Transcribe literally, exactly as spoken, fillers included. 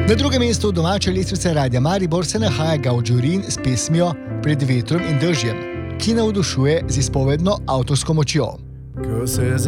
Na drugem mestu domače lestvice Radia Maribor se nahaja Gauđurin s pesmijo Pred vetrom in dežjem, ki navdušuje z izpovedno avtorsko močjo. Ko se